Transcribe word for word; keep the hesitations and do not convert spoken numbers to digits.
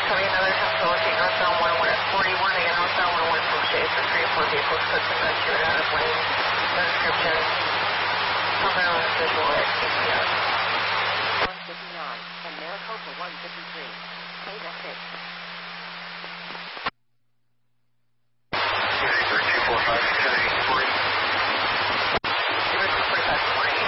coming another ten locate northbound one oh one at forty-one, again northbound one oh one from Chase for three or four vehicles, put some accurate out of lane, no description, compound visual at K P S.